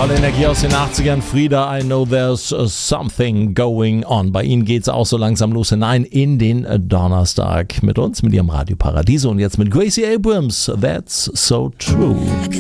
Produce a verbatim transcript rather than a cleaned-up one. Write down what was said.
Volle Energie aus den achtzigern. Frieda, I know there's something going on. Bei Ihnen geht's auch so langsam los hinein in den Donnerstag mit uns, mit Ihrem Radio Paradiso und jetzt mit Gracie Abrams. That's so true.